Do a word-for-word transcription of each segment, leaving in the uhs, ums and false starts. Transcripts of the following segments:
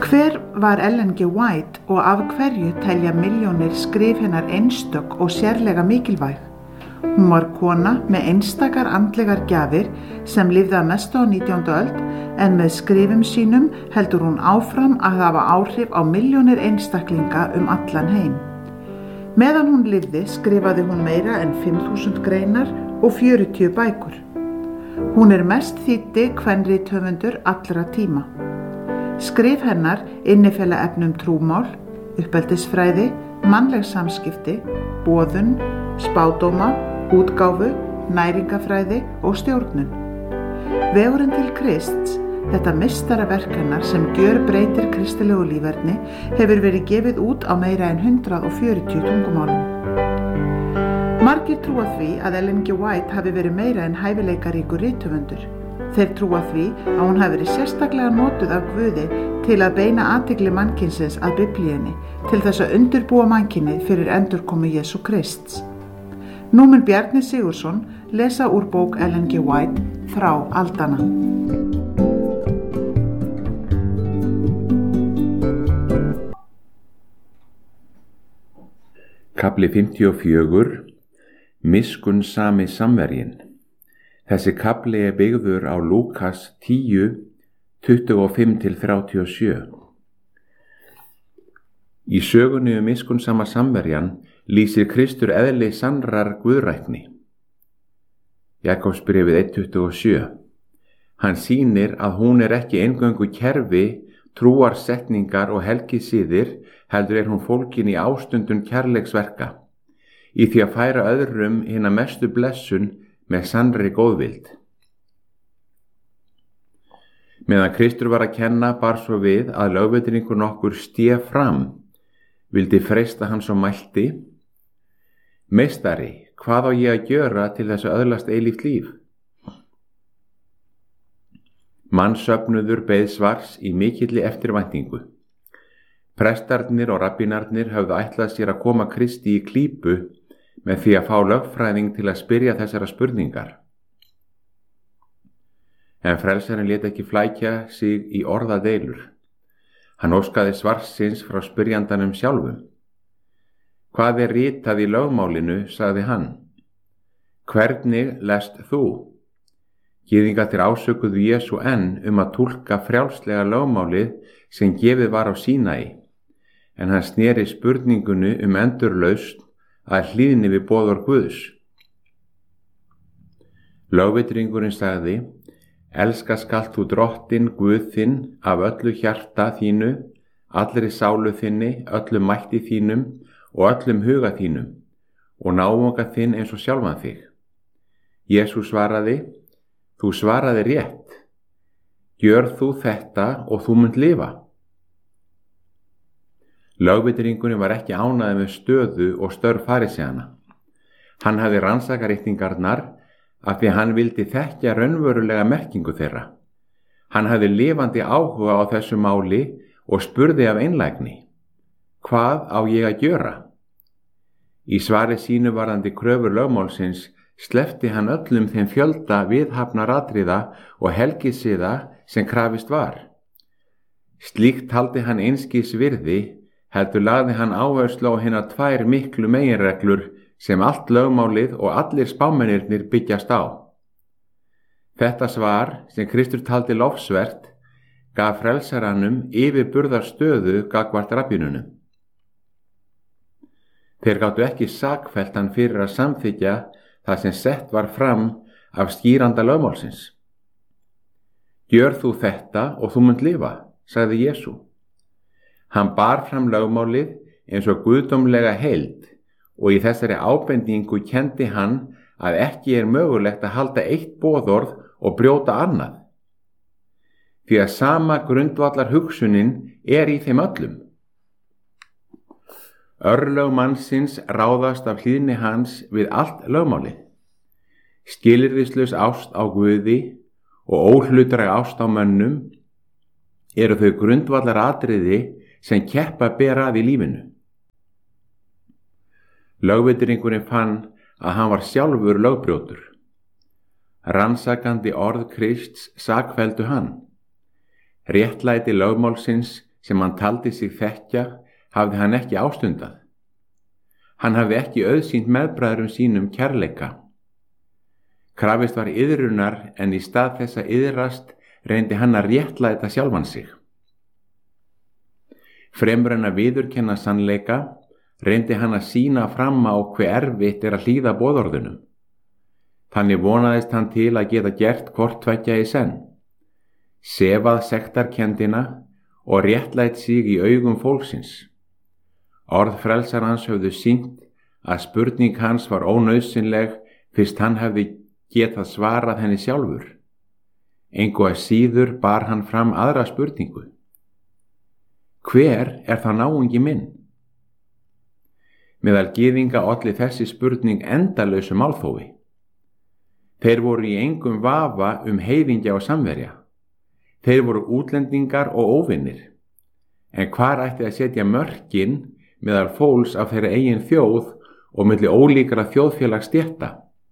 Hver var Ellen G. White og af hverju telja milljónir skrif hennar einstök og sérlega mikilvæg? Hún var kona með einstakar andlegar gjafir sem lifði að mestu á nítjándu öld en með skrifum sínum heldur hún áfram að hafa áhrif á milljónir einstaklinga um allan heim. Meðan hún lifði skrifaði hún meira en fimm þúsund greinar og fjörutíu bækur. Hún er mest þýddi kvenrithöfundur allra tíma. Skrif hennar innifela efnum trúmál, uppeldisfræði, mannleg samskipti, boðun, spádóma, útgáfu, næringafræði og stjórnun. Vegurinn til Krists, þetta meistaraverk hennar sem gjörbreytir kristilegu líferni, hefur verið gefið út á meira en hundrað og fjörutíu tungumálum. Margir trúa því að Ellen G. White hafi verið meira en hæfileikaríkur rithöfundur. Þeir trúa því að hún hafi verið sérstaklega notuð af Guði til að beina athygli mannkynsins að Biblíunni til þess að undirbúa mannkynið fyrir endurkomu Jesú Krists. Nú mun Bjarni Sigurðsson lesa úr bók Ellen G. White Þrá aldanna. Kafli fimmtíu og fjögur. Miskunnsami samverjinn. Þessi kafli er byggður á Lúkas tíu, tuttugu og fimm til þrjátíu og sjö. Í sögunni um miskunnsama samverjan lýsir Kristur eðli sannrar guðrækni. Jakobsbréfið eitt tuttugu og sjö. Hann sýnir að hún er ekki eingöngu kerfi, trúarsetningar og helgisiðir, heldur er hún fólkin í ástundun kærleiksverka, í því að færa öðrum hina mestu blessun með sannri góðvild. Meðan Kristur var að kenna bar svo við að lögvetningur nokkur sté fram, vildi freista hann svo mælti: Meistari, hvað á ég að gjöra til þess að öðlast eilíft líf? Mannsöfnuður beið svars í mikilli eftirvæntingu. Prestarnir og rabbínarnir höfðu ætlað sér að koma Kristi í klípu með því að fá lögfræðing til að spyrja þessara spurningar. En frelsarinn lét ekki flækja sig í orðadeilur. Hann óskaði svarsins frá spyrjandanum sjálfum. Hvað er ritað í lögmálinu, sagði hann. Hvernig lest þú? Gyðingarnir ásökuðu Jesú enn um að túlka frjálslega lögmálið sem gefið var á Sínai, en hann sneri spurningunni um endurlausn að hlýðni við boðorð Guðs. Lögvitringurinn sagði: Elska skalt þú drottinn Guð þinn af öllu hjarta þínu, allri sálu þinni, öllum mætti þínum og öllum huga þínum, og náunga þinn eins og sjálfan þig. Jesú svaraði: Þú svaraði rétt. Gjör þú þetta og þú munt lifa. Lögvitringurinn var ekki ánægður með stöðu og störf faríseana. Hann hafði rannsakaritningarnar af því hann vildi þekkja raunverulega merkingu þeirra. Hann hafði lifandi áhuga á þessu máli og spurði af einlægni: Hvað á ég að gjöra? Í svari sínu varðandi kröfur lögmálsins sleppti hann öllum þeim fjölda viðhafnaratriða og helgisiða sem krafist var. Slíkt taldi hann einskis virði, heldur lagði hann áherslu á hinar tvær miklu meginreglur sem allt lögmálið og allir spámennirnir byggjast á. Þetta svar, sem Kristur taldi lofsvert, gaf frelsaranum yfirburðar stöðu gagnvart rabbínunum. Þeir gátu ekki sakfellt hann fyrir að samþykkja það sem sett var fram af skýranda lögmálsins. Gjör þú þetta og þú munt lifa, sagði Jesú. Hann bar fram lögmálið eins og guðdómlega heild og í þessari ábendingu kenndi hann að ekki er mögulegt að halda eitt boðorð og brjóta annað, því að sama grundvallar hugsunin er í þeim öllum. Örlög mannsins ráðast af hlýðni hans við allt lögmálið. Skilyrðislaus ást á Guði og óhlutdræg ást á mönnum eru þau grundvallar atriði sem keppa ber að í lífinu. Lögvitringurinn fann að hann var sjálfur lögbrjótur. Rannsakandi orð Krists sakfelldu hann. Réttlæti lögmálsins sem hann taldi sig þekkja hafði hann ekki ástundað. Hann hafði ekki auðsýnt meðbræðrum sínum kærleika. Krafist var iðrunar en í stað þess að iðrast reyndi hann að réttlæta sjálfan sig. Fremur en að viðurkenna sannleika reyndi hann að sýna fram á hve erfitt er að hlýða boðorðunum. Þannig vonaðist hann til að geta gert hvort tveggja í senn, sefað sektarkenndina og réttlætt sig í augum fólksins. Orð frelsarans höfðu sýnt að spurning hans var ónauðsynleg fyrst hann hefði getað svarað henni sjálfur. Engu að síður bar hann fram aðra spurningu. Hver er það náungi minn? Meðal gyðinga olli þessi spurning endalausu málþófi. Þeir voru í engum vafa um heiðingja og samverja. Þeir voru útlendingar og óvinnir. En hvar ætti að setja mörkin meðal fólks af þeirra eigin þjóð og milli ólíkra þjóðfélagsstétta?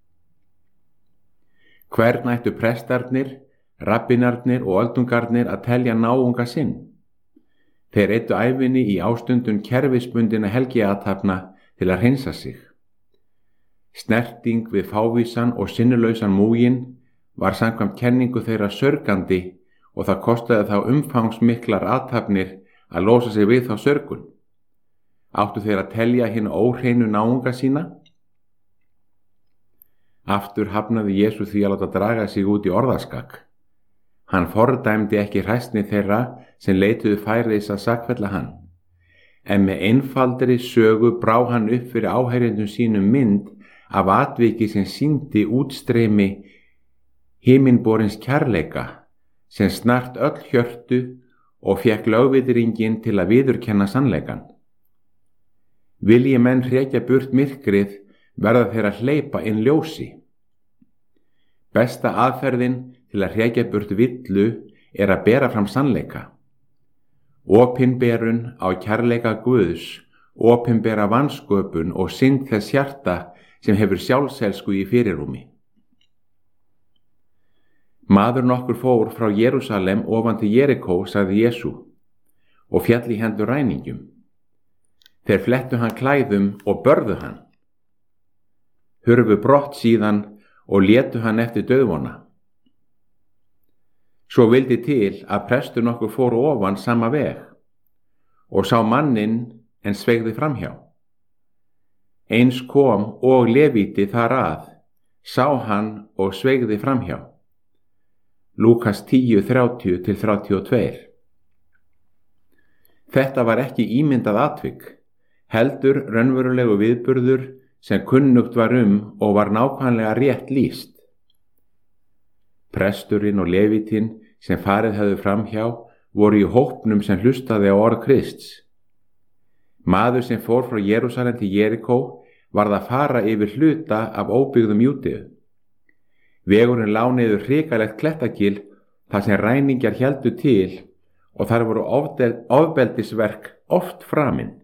Hvern ættu prestarnir, rabbinarnir og öldungarnir að telja náunga sinn? Þeir eyddu ævinni í ástundun kerfisbundinna helgiathafna til að hreinsa sig. Snerting við fávísan og sinnulausan múgin var samkvæmt kenningu þeirra sörgandi og það kostaði þá umfangsmiklar athafnir að losa sig við þá sörgun. Áttu þeir að telja hinn óhreinu náunga sína? Aftur hafnaði Jesú því að láta draga sig út í orðaskak. Hann fordæmdi ekki hræsni þeirra sem leituðu færis að sakfella hann, en með einfaldri sögu brá hann upp fyrir áheyrendum sínum mynd af atviki sem sýndi útstreymi himinborins kærleika sem snart öll hjörtu og fékk lögviðringin til að viðurkenna sannleikan. Vilji menn hrekja burt myrkrið verða þeir að hleypa inn ljósi. Besta aðferðin til að hrekja burt villu er að bera fram sannleika. Opinberun á kærleika Guðs, opinbera vansköpun og synd þess hjarta sem hefur sjálfselsku í fyrirrúmi. Maður nokkur fór frá Jerúsalem ofan til Jerikó, sagði Jesú, og féll í hendur ræningjum. Þeir flettu hann klæðum og börðu hann. Hurfu brott síðan og létu hann eftir dauðvona. Svo vildi til að prestur nokkur fór ofan sama veg og sá manninn en sveigði framhjá. Eins kom og Levíti þar að, sá hann og sveigði framhjá. Lúkas tíu þrjátíu til þrjátíu og tvö. Þetta var ekki ímyndað atvik, heldur raunverulegu viðburður sem kunnugt var um og var nákvæmlega rétt lýst. Presturinn og Levítin sem farið hefðu framhjá voru í hópnum sem hlustaði á orð Krists. Maður sem fór frá Jerúsalem til Jerikó varð að fara yfir hluta af óbyggðum Júdeu. Vegurinn lá niður hrikalegt klettakil þar sem ræningjar héldu til og þar voru ofbeldisverk oft framin.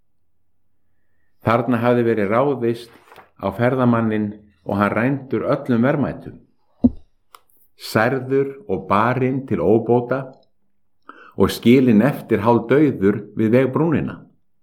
Þarna hafði verið ráðist á ferðamanninn og hann rændur öllum verðmætum. Særður og barinn til óbóta og skilinn eftir hálfdauður við vegbrúnina.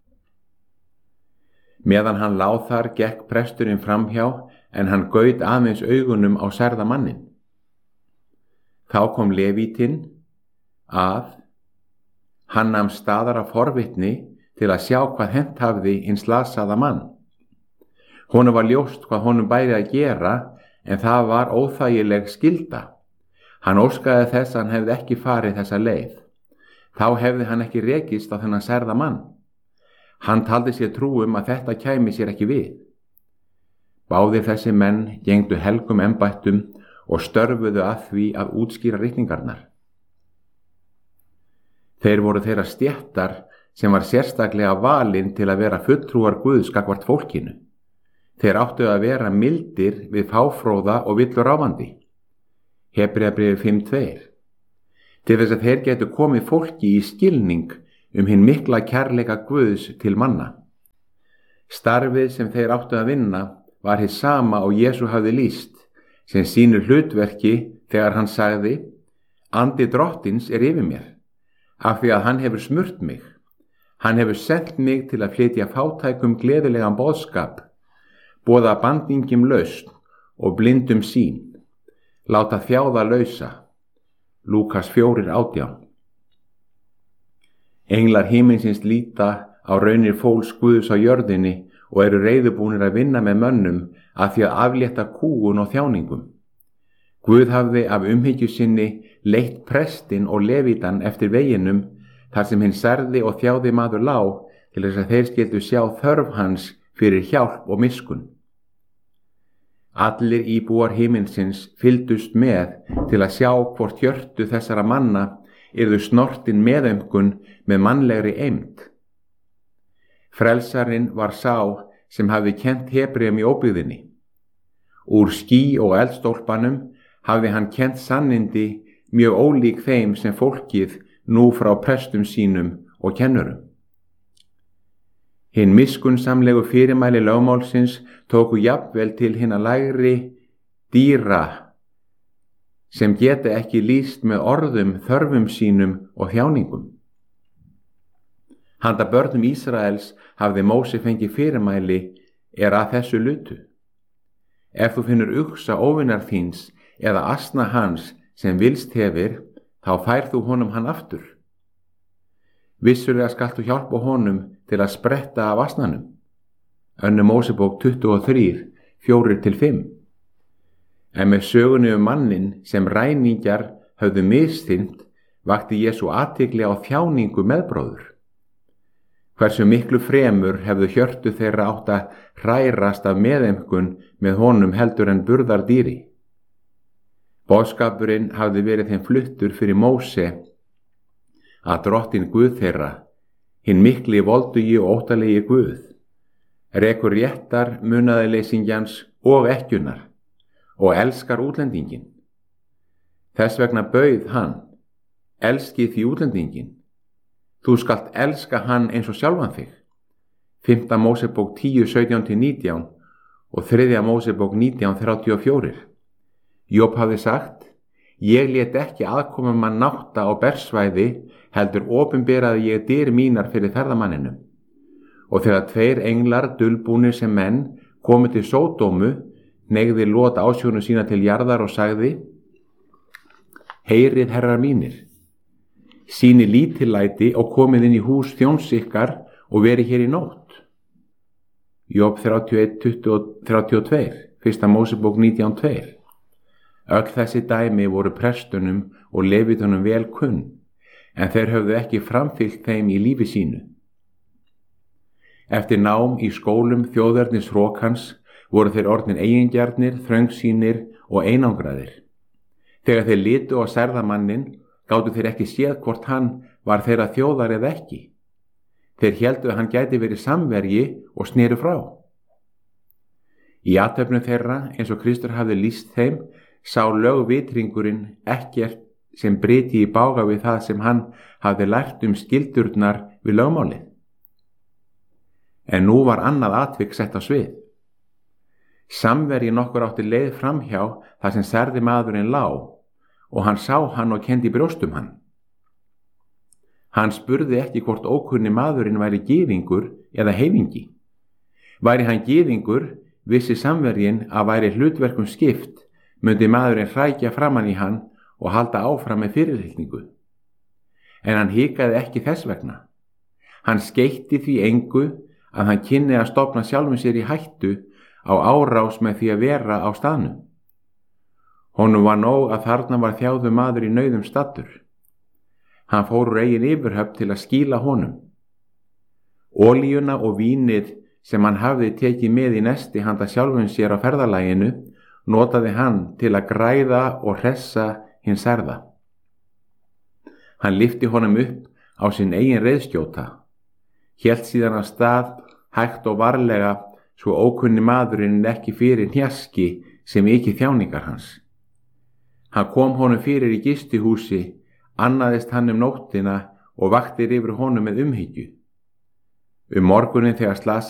Meðan hann lá þar gekk presturinn framhjá en hann gaut aðeins augunum á særða mannin. Þá kom Levítinn að hann nam staðar af forvitni til að sjá hvað hent hafði hinn slasaða mann. Honum var ljóst hvað honum bæri að gera en það var óþægileg skylda. Hann óskaði þess að hann hefði ekki farið þessa leið. Þá hefði hann ekki rekist á þennan særða mann. Hann taldi sér trú um að þetta kæmi sér ekki við. Báðir þessi menn gengdu helgum embættum og störfuðu að því að útskýra ritningarnar. Þeir voru þeirra stéttar sem var sérstaklega valin til að vera fulltrúar Guðs gagnvart fólkinu. Þeir áttu að vera mildir við fáfróða og villur ráfandi. Hebreabréfið fimm tvö. Til þess að þeir getu komið fólki í skilning um hinn mikla kærleika Guðs til manna. Starfið sem þeir áttu að vinna var hið sama og Jesú hafði lýst, sem sýnir hlutverki þegar hann sagði: Andi drottins er yfir mér. af því að hann hefur smurt mig. Hann hefur sent mig til að flytja fátækum gleðilegan boðskap, boða bandingjum lausn og blindum sýn, láta þjáða lausa. Lúkas fjórir átján. Englar himinsins líta á raunir fólks Guðs á jörðinni og eru reiðubúnir að vinna með mönnum að því að aflétta kúgun og þjáningum. Guð hafði af umhyggju sinni leitt prestinn og levítan eftir veginum þar sem hinn særði og þjáði maður lá til þess að þeir skyldu sjá þörf hans fyrir hjálp og miskunn. Allir íbúar himinsins fylgdust með til að sjá hvort hjörtu þessara manna yrðu snortin meðaumkun með mannlegri eymd. Frelsarinn var sá sem hafði kennt Hebreum í óbyggðinni. Úr ský og eldstólpanum hafði hann kennt sannindi mjög ólík þeim sem fólkið nú frá prestum sínum og kennurum. Hinn miskunnsamlegu fyrirmæli lögmálsins tóku jafnvel til hinna lægri dýra sem geta ekki lýst með orðum þörfum sínum og þjáningum. Handa börnum Ísraels hafði Móse fengið fyrirmæli er að þessu lutu. Ef þú finnur uxa óvinar þíns eða asna hans sem vilst hefir, þá fær þú honum hann aftur. Vissulega skalt þú hjálpa honum til að spretta af asnanum. Önnur Mósebók tuttugu og þrjú, fjórir til fimm. En með sögunni um mannin sem ræningjar höfðu misþyrmt vakti Jesú athygli á þjáningu meðbróður. Hversu miklu fremur hefðu hjörtu þeirra átt að hrærast af meðaumkun með honum heldur en burðardýri. Boðskapurinn hafði verið þeim fluttur fyrir Móse að drottinn Guð þeirra, hinn mikli voldugi og óttalegi Guð, rekur réttar munaðarleysingjans og ekkjunnar og elskar útlendingin. Þess vegna bauð hann, elski því útlendingin. Þú skalt elska hann eins og sjálfan þig. Fimmta Mósebók tíu, sautján til nítján og þriðja Mósebók nítján, þrjátíu og fjögur. Job hafði sagt, ég lét ekki aðkoma mann nátta á bersvæði, heldur opinberaði ég dyr mínar fyrir ferðamanninum. Og þegar tveir englar dulbúnir sem menn komu til Sódómu, hneigði Lot ásjónu sína til jarðar og sagði, heyrið herrar mínir, síni lítillæti og komið inn í hús þjóns ykkar og verið hér í nótt. Job þrjátíu og eitt, tuttugu og þrjátíu og tvö, fyrsta Mósebók nítján, tvö. Öll þessi dæmi voru prestunum og levítunum vel kunn, en þeir höfðu ekki framfylgt þeim í lífi sínu. Eftir nám í skólum þjóðernis hrókans voru þeir orðnir eigingjarnir, þröngsýnir og einangraðir. Þegar þeir litu á særðamannin, gátu þeir ekki séð hvort hann var þeirra þjóðar eða ekki. Þeir héldu að hann gæti verið samverji og sneru frá. Í athöfnum þeirra, eins og Kristur hafði lýst þeim, sá lögvitringurinn ekkert sem bryti í bága við það sem hann hafði lært um skildurnar við lögmálið. En nú var annað atvik sett á svið. Samverji nokkur átti leið framhjá þar sem særði maðurinn lá og hann sá hann og kenndi brjóstum hann. Hann spurði ekki hvort ókunni maðurinn væri gyðingur eða heiðingi. Væri hann gyðingur, vissi samverjinn að væri hlutverkum skipt, myndi maðurinn hrækja framan í hann og halda áfram með fyrirlitningu. En hann hikaði ekki þess vegna. Hann skeytti því engu að hann kynni að stofna sjálfum sér í hættu á árás með því að vera á staðnum. Honum var nóg að þarna var þjáður maður í nauðum staddur. Hann fór úr eigin yfirhöfn til að skýla honum. Olíuna og vínið sem hann hafði tekið með í nesti handa sjálfum sér á ferðalaginu notaði hann til að græða og hressa hinn særða. Hann lyfti honum upp á sinn eigin reiðskjóta, hélt síðan að stað hægt og varlega svo ókunni maðurinn ekki fyrir hnjaski sem ekki þjáningar hans. Hann kom honum fyrir í gistihúsi, annaðist hann um nóttina og vaktir yfir honum með umhyggju. Um morgunin þegar slasa